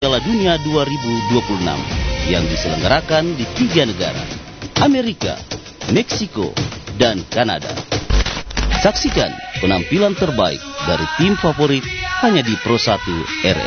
Piala Dunia 2026 yang diselenggarakan di 3 negara, Amerika, Meksiko, dan Kanada. Saksikan penampilan terbaik dari tim favorit hanya di Pro 1 RRI.